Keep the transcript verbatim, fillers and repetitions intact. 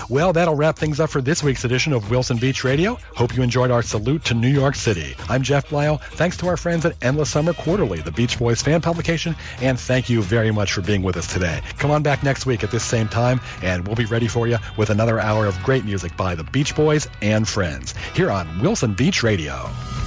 Well, that'll wrap things up for this week's edition of Wilson Beach Radio. Hope you enjoyed our salute to New York City. I'm Jeff Blyau. Thanks to our friends at Endless Summer Quarterly, the Beach Boys fan publication, and thank you very much for being with us today. Come on back next week at this same time, and we'll be ready for you with another hour of great music by the Beach Boys and friends here on Wilson Beach Radio.